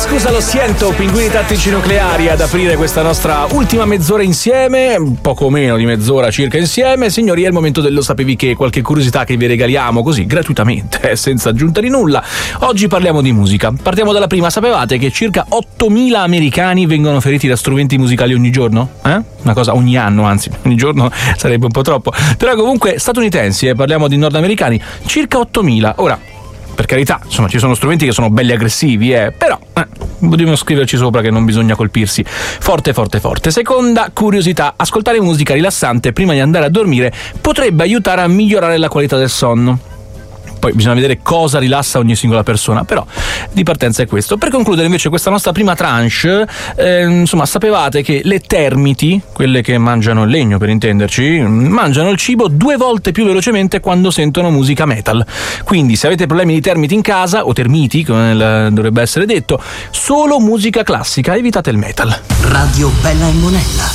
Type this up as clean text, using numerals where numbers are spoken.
Scusa, lo siento, pinguini tattici nucleari ad aprire questa nostra ultima mezz'ora insieme, poco meno di mezz'ora circa insieme. Signori, è il momento del lo sapevi che, qualche curiosità che vi regaliamo così gratuitamente, senza aggiunta di nulla. Oggi parliamo di musica. Partiamo dalla prima. Sapevate che circa 8.000 americani vengono feriti da strumenti musicali ogni giorno? Una cosa ogni anno, anzi, ogni giorno sarebbe un po' troppo. Però comunque statunitensi, parliamo di nordamericani, circa 8.000. Ora, per carità, insomma, ci sono strumenti che sono belli aggressivi, però dobbiamo scriverci sopra che non bisogna colpirsi forte forte forte. Seconda curiosità: ascoltare musica rilassante prima di andare a dormire potrebbe aiutare a migliorare la qualità del sonno. Poi bisogna vedere cosa rilassa ogni singola persona, però di partenza è questo. Per concludere invece questa nostra prima tranche, insomma, sapevate che le termiti, quelle che mangiano il legno per intenderci, mangiano il cibo 2 volte più velocemente quando sentono musica metal. Quindi se avete problemi di termiti in casa, o termiti come dovrebbe essere detto, solo musica classica, evitate il metal. Radio Bella e Monella.